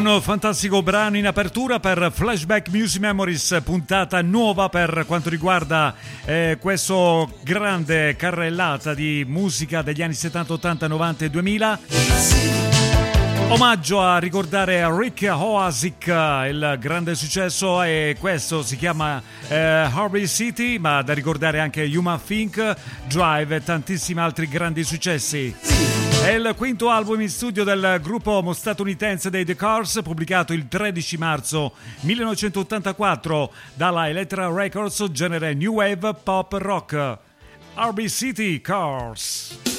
Un fantastico brano in apertura per Flashback Music Memories, puntata nuova per quanto riguarda questo grande carrellata di musica degli anni 70, 80, 90 e 2000. Omaggio a ricordare Rick Ocasek, il grande successo, e questo si chiama Harvey City, ma da ricordare anche Human Think, Drive e tantissimi altri grandi successi. È il quinto album in studio del gruppo statunitense dei The Cars, pubblicato il 13 marzo 1984 dalla Elektra Records, genere New Wave Pop Rock. Harvey City Cars.